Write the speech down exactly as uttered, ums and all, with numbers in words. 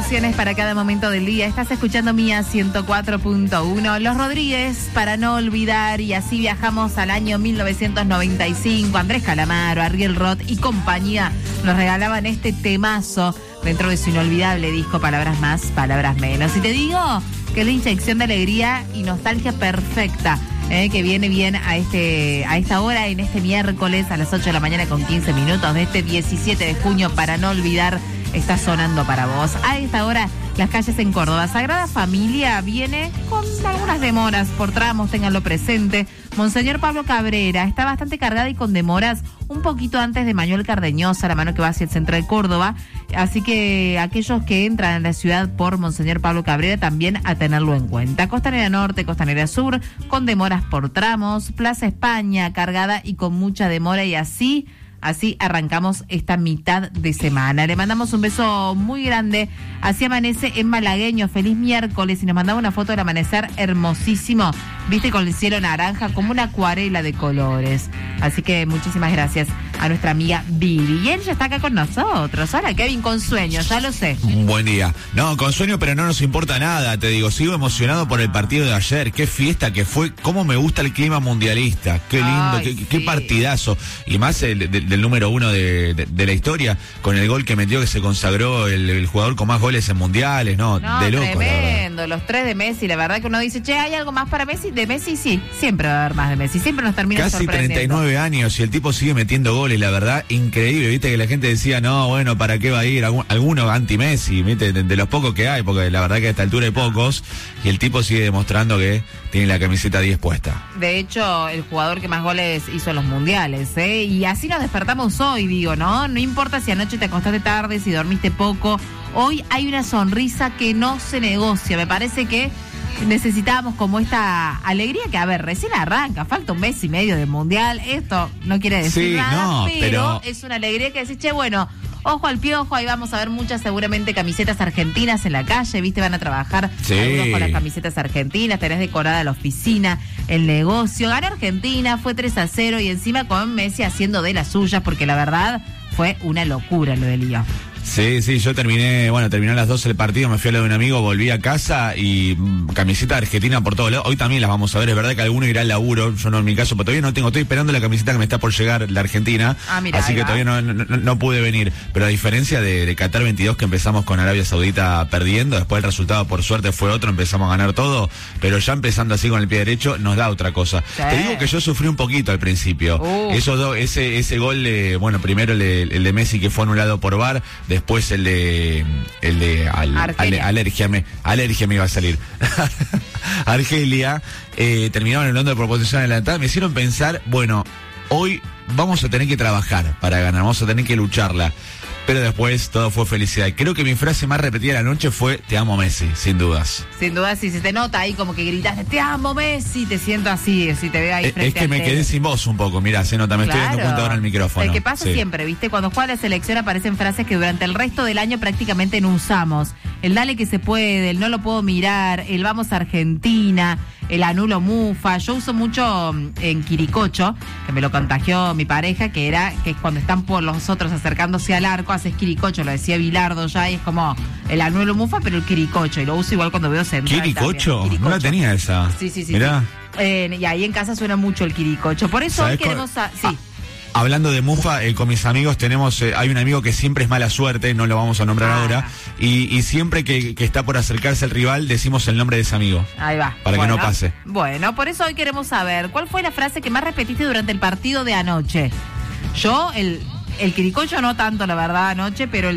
canciones para cada momento del día. Estás escuchando Mía ciento cuatro punto uno. Los Rodríguez, para no olvidar, y así viajamos al año mil novecientos noventa y cinco. Andrés Calamaro, Ariel Roth y compañía nos regalaban este temazo dentro de su inolvidable disco Palabras Más, Palabras Menos. Y te digo que es la inyección de alegría y nostalgia perfecta, eh, que viene bien a este a esta hora, en este miércoles a las ocho de la mañana con quince minutos de este diecisiete de junio, para no olvidar. Está sonando para vos. A esta hora, las calles en Córdoba. Sagrada Familia viene con algunas demoras por tramos, ténganlo presente. Monseñor Pablo Cabrera está bastante cargada y con demoras un poquito antes de Manuel Cardeñosa, la mano que va hacia el centro de Córdoba. Así que aquellos que entran en la ciudad por Monseñor Pablo Cabrera también a tenerlo en cuenta. Costanera Norte, Costanera Sur, con demoras por tramos. Plaza España, cargada y con mucha demora, y así... Así arrancamos esta mitad de semana. Le mandamos un beso muy grande. Así amanece en Malagueño. Feliz miércoles. Y nos mandaba una foto del amanecer hermosísimo. Viste, con el cielo naranja, como una acuarela de colores. Así que muchísimas gracias a nuestra amiga Vivi. Y él ya está acá con nosotros. Ahora, Kevin, con sueño, ya lo sé. Un buen día. No, con sueño, pero no nos importa nada. Te digo, sigo emocionado por el partido de ayer. Qué fiesta que fue. Cómo me gusta el clima mundialista. Qué lindo, Ay, qué, sí. qué partidazo. Y más el, el, del número uno de, de, de la historia, con el gol que metió, que se consagró el, el jugador con más goles en mundiales, no, no de loco. Tremendo, los tres de Messi, la verdad que uno dice, che, ¿hay algo más para Messi? De Messi sí, siempre va a haber más de Messi, siempre nos termina Casi sorprendiendo. treinta y nueve años y el tipo sigue metiendo goles, la verdad, increíble. Viste que la gente decía, no, bueno, ¿para qué va a ir? Algún, alguno anti-Messi, viste, de, de los pocos que hay, porque la verdad que a esta altura hay pocos, y el tipo sigue demostrando que tiene la camiseta diez puesta. De hecho, el jugador que más goles hizo en los mundiales, ¿eh? Y así nos despertamos hoy, digo, ¿no? No importa si anoche te acostaste tarde, si dormiste poco, hoy hay una sonrisa que no se negocia. Me parece que necesitábamos como esta alegría que, a ver, recién arranca, falta un mes y medio del mundial, esto no quiere decir sí, nada, no, pero, pero es una alegría que decís, che, bueno, ojo al piojo, ahí vamos a ver muchas seguramente camisetas argentinas en la calle, viste, van a trabajar sí. algunos con las camisetas argentinas, tenés decorada la oficina, el negocio. Ganó Argentina, fue tres a cero y encima con Messi haciendo de las suyas, porque la verdad fue una locura lo del lío. Sí, sí, yo terminé, bueno, terminó a las doce el partido, me fui a lo de un amigo, volví a casa y mmm, camiseta argentina por todos lados. Hoy también las vamos a ver, es verdad que alguno irá al laburo, yo no en mi caso, pero todavía no tengo, estoy esperando la camiseta que me está por llegar, la Argentina, ah, mirá, así que va. todavía no, no, no pude venir. Pero a diferencia de, de Qatar veintidós, que empezamos con Arabia Saudita perdiendo, después el resultado por suerte fue otro, empezamos a ganar todo, pero ya empezando así con el pie derecho nos da otra cosa. Sí. Te digo que yo sufrí un poquito al principio, uh. Esos dos, ese, ese gol, de, bueno, primero el de, el de Messi que fue anulado por V A R, después el de el de al, al, alergia me alergia me iba a salir Argelia, eh, terminaron hablando de proposición adelantada, me hicieron pensar, bueno, hoy vamos a tener que trabajar para ganar, vamos a tener que lucharla, pero después todo fue felicidad. Creo que mi frase más repetida de la noche fue te amo Messi, sin dudas. Sin dudas, si se te nota ahí como que gritaste te amo Messi, te siento así, si te veo ahí es, frente es que me quedé sin voz un poco, mirá, se nota, me claro. estoy dando cuenta ahora en el micrófono. El que pasa sí. siempre, ¿viste? Cuando juega la selección aparecen frases que durante el resto del año prácticamente no usamos. El dale que se puede, el no lo puedo mirar, el vamos a Argentina, el anulo mufa. Yo uso mucho en Quiricocho, que me lo contagió mi pareja, que era que es cuando están por los otros acercándose al arco, haces Quiricocho, lo decía Bilardo ya, y es como el anulo mufa, pero el Quiricocho, y lo uso igual cuando veo central. ¿Quiricocho? No la tenía esa. Sí, sí, sí. Mirá. Sí. Eh, y ahí en casa suena mucho el Quiricocho. Por eso hoy queremos... A, sí. Ah. Hablando de mufa, eh, con mis amigos tenemos, eh, hay un amigo que siempre es mala suerte, no lo vamos a nombrar ah. ahora, y, y siempre que, que está por acercarse el rival decimos el nombre de ese amigo. Ahí va. Para bueno, que no pase. Bueno, por eso hoy queremos saber, ¿cuál fue la frase que más repetiste durante el partido de anoche? Yo, el, el Quiricocho no tanto, la verdad, anoche, pero el